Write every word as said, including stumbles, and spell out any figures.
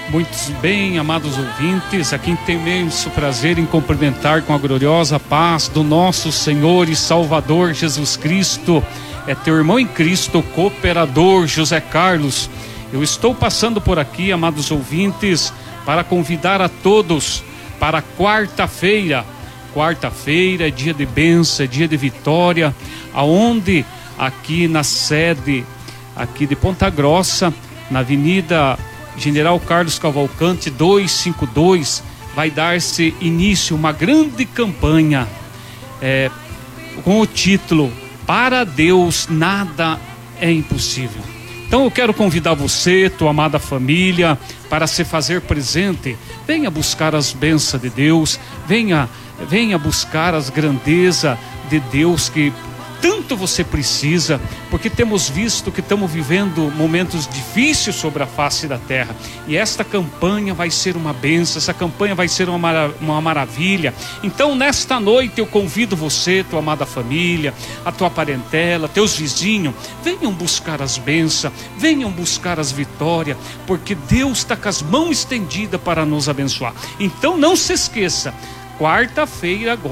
Muito bem, amados ouvintes, a quem tem imenso prazer em cumprimentar com a gloriosa paz do nosso Senhor e Salvador Jesus Cristo. É teu irmão em Cristo, cooperador José Carlos. Eu estou passando por aqui, amados ouvintes, para convidar a todos para quarta-feira. Quarta-feira é dia de bênção, é dia de vitória, aonde aqui na sede aqui de Ponta Grossa, na Avenida General Carlos Cavalcante duzentos e cinquenta e dois, vai dar-se início uma grande campanha é, com o título Para Deus Nada é Impossível. Então eu quero convidar você, tua amada família, para se fazer presente. Venha buscar as bênçãos de Deus, venha, venha buscar as grandezas de Deus que tanto você precisa, porque temos visto que estamos vivendo momentos difíceis sobre a face da terra, e esta campanha vai ser uma bênção, essa campanha vai ser uma, mara, uma maravilha. Então nesta noite eu convido você, tua amada família, a tua parentela, teus vizinhos, venham buscar as bênçãos, venham buscar as vitórias, porque Deus está com as mãos estendidas para nos abençoar. Então não se esqueça, quarta-feira agora